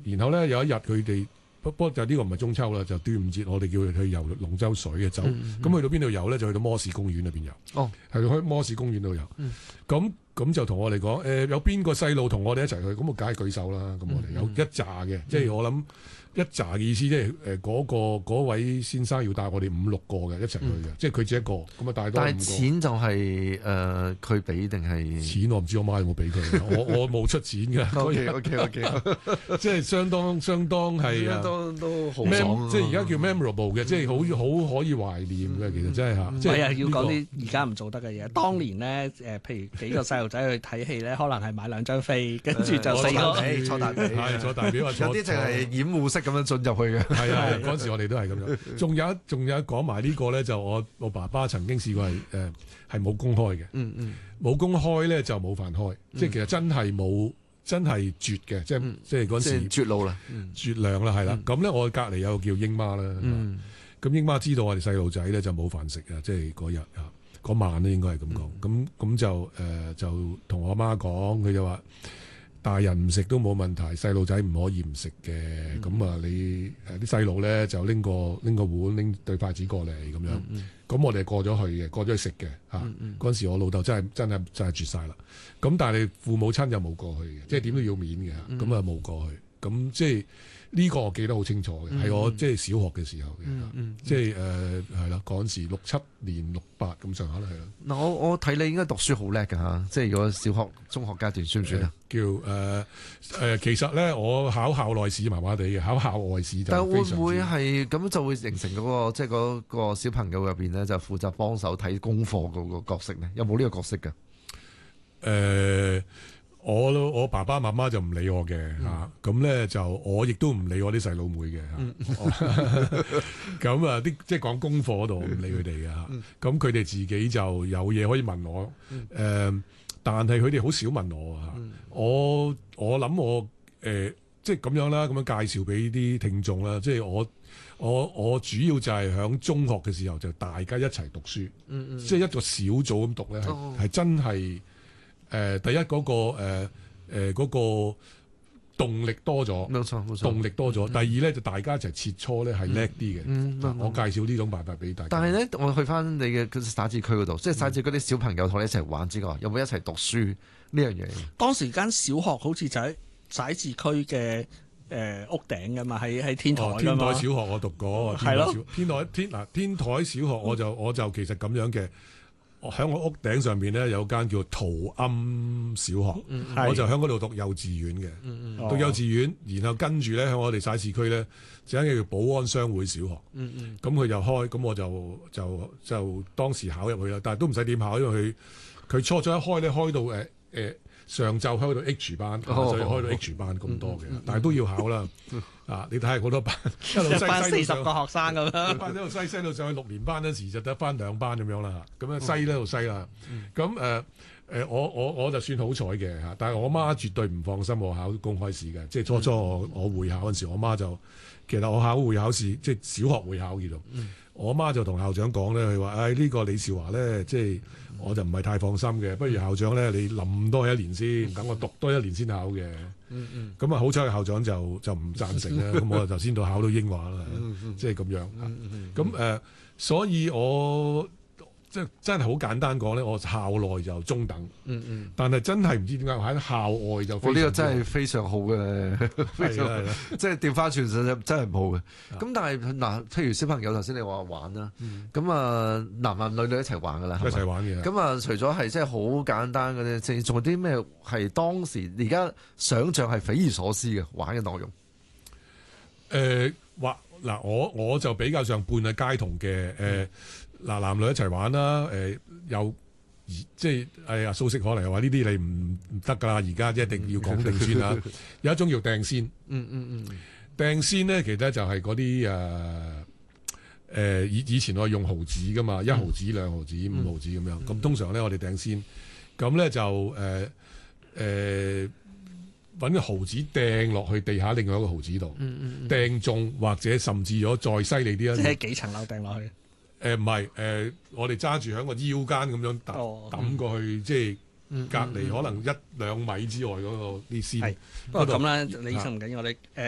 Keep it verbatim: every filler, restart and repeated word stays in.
然後咧有一日佢哋。不不過就呢個唔係中秋啦，就端午節，我哋叫佢去遊龍舟水嘅走。咁、嗯嗯、去到邊度遊咧？就去到摩士公園裏邊遊。哦，係去摩士公園度遊。咁咁、嗯、就同我哋講，誒、呃、有邊個細路同我哋一齊去？咁我梗係舉手啦。咁我哋有一紮嘅，嗯、即係我諗。一紮嘅意思即係誒嗰個嗰位先生要帶我哋五六個嘅一齊去嘅，嗯、即係佢只一個咁啊，帶多五個。 但係錢就係誒佢俾定係錢？我唔知我媽有冇俾佢，我我冇出錢嘅。 O K O K O K， 即係相當相當係啊， 都都好爽。即係而家叫 memorable 嘅，嗯、即係好好可以懷念嘅。其實真係嚇。 唔係啊，要講啲而家唔做得嘅嘢。當年咧誒，譬如幾個細路仔去睇戲咧，可能係買兩張飛，跟住就四個坐大髀， 係坐大髀，有啲淨係掩護式咁樣進入去嘅。 係啊，嗰陣時我哋都係咁樣。仲有仲有講埋呢個咧，就我我爸爸曾經試過係誒係冇公開嘅。嗯嗯，冇公開咧就冇飯開，即係其實真係冇真係絕嘅，即係即係嗰陣時絕路啦， 絕糧啦，係啦。咁咧我隔離有個叫英媽啦。咁英媽知道我哋細路仔咧就冇飯食啊，即係嗰日啊嗰晚咧應該係咁講。咁咁就誒就同我媽講，佢就話。大人唔食都冇問題，細路仔唔可以唔食嘅。咁啊、嗯，你誒啲細路咧就拎個拎個碗，拎對筷子過嚟咁樣。咁、嗯嗯、我哋過咗去嘅，過咗去食嘅嚇。嗰陣、嗯嗯、時我老豆真係真係真係絕晒啦。咁但係父母親就冇過去嘅，即係點都要面嘅。咁啊冇過去。咁即係呢個我記得好清楚嘅，係、嗯、我即係小學嘅時候嘅。嗯嗯、即係誒係啦，嗰陣時六七年六八咁上下啦，係啦。 嗱，我我睇你應該讀書好叻㗎嚇，即係如果小學、中學階段算唔算啊？ 叫誒誒、呃呃，其實咧，我考校內試麻麻地嘅，考校外試就。 但會唔會係咁就會形成嗰、那個即係嗰個小朋友入邊咧，就負責幫手睇功課嗰個角色咧？有冇呢個角色㗎？誒、 呃，我我爸爸媽媽就唔理我嘅嚇，咁咧、嗯啊、就我亦都唔理我啲細佬妹嘅嚇。咁啊，啲即係講功課嗰度唔理佢哋嘅嚇。咁佢哋自己就有嘢可以問我誒。嗯呃但係佢哋好少問我啊！嗯、我我諗我誒、呃、即係咁樣啦，咁樣介紹俾啲聽眾啦。即係我我我主要就係響中學嘅時候就大家一齊讀書，嗯嗯、即係一個小組咁讀咧，係係、哦、真係誒、呃、第一嗰、嗰個誒誒嗰個動力多咗，冇錯冇錯，動力多咗。嗯、第二咧就大家一齊切磋咧係叻啲嘅。嗯嗯、我介紹呢種辦法俾大家。 但係咧，我去翻你嘅徙置區嗰度，即係徙置嗰啲小朋友同你一齊玩之外，有冇一齊讀書呢樣嘢？ 當時間小學好似就喺徙置區嘅誒屋頂噶嘛，喺喺天台㗎嘛。 天台小學我讀過， 係咯。 天台天嗱天台小學我就我就其實咁樣嘅。喺我屋頂上邊咧有間叫陶庵小學，嗯、我就喺嗰度讀幼稚園嘅，嗯嗯、讀幼稚園，然後跟住咧喺我哋徙置區咧就間叫保安商會小學，咁佢、嗯嗯、就開，咁我就就就當時考入去啦，但係都唔使點考，因為佢佢初初一開咧開到誒誒、呃、上晝開到 H 班，哦、所以開到 H 班咁多嘅，嗯、但係都要考啦。啊！你睇下好多班，一路西班四十個學生咁樣， 班一路西西到上去六年班嗰時就得翻兩班咁樣啦。咁樣西呢度西啦。咁誒誒，我我我就算好彩嘅嚇，但係我媽絕對唔放心我考公開試嘅。即係初初我我會考嗰陣時，我媽就其實我考會考試，即係小學會考叫做。嗯、我媽就同校長講咧，佢話：誒、哎、呢、呢個李少華咧，即係我就唔係太放心嘅。不如校長咧，你冧多一年先，等我讀多一年先考嘅。嗯嗯，咁啊好彩校長就就唔贊成啦，咁我就先到考到英華啦，即係咁樣。咁誒、呃，所以我即係真係好簡單講咧，我校內就中等，嗯嗯，但係真係唔知點解喺校外就非常好。我呢個真係非常好嘅，非常好，即係調翻轉實真係唔好嘅。咁但係嗱，譬如小朋友頭先你話玩啦，咁啊男男女女一齊玩噶啦，一齊玩嘅。咁啊除咗係即係好簡單嘅啫，即係仲有啲咩係當時而家想像係匪夷所思嘅玩嘅內容？誒，或嗱，我我就比較上半係街童嘅誒。嗱，男女一齊玩啦，誒、呃，又即係誒阿蘇軾可能又話呢啲你唔唔得噶啦，而家一定要講定先啦。有一種叫掟仙，嗯嗯嗯，掟仙咧其實就係嗰啲誒誒以以前我用毫子噶嘛，一毫子、兩毫子、五毫子咁樣。咁、嗯、通常咧我哋掟仙，咁咧就誒誒揾個毫子掟落去地下另外一個毫子度，嗯嗯嗯，掟中或者甚至咗再犀利啲啊，即係幾層樓掟落去。誒唔係誒，我哋揸住喺個腰間咁樣揼揼過去，嗯、即係隔離可能一兩米之外嗰個啲線。不過咁啦，李醫生唔緊要，我哋誒。